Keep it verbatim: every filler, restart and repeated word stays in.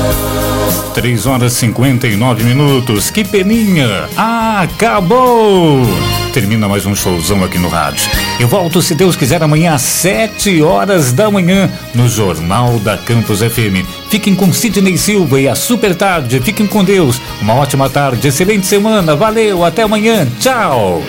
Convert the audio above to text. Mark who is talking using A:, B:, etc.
A: três horas e cinquenta e nove minutos. Que peninha! Acabou! Termina mais um showzão aqui no rádio. Eu volto, se Deus quiser, amanhã às sete horas da manhã no Jornal da Campus F M. Fiquem com Sidney Silva e a Super Tarde. Fiquem com Deus. Uma ótima tarde, excelente semana. Valeu, até amanhã. Tchau!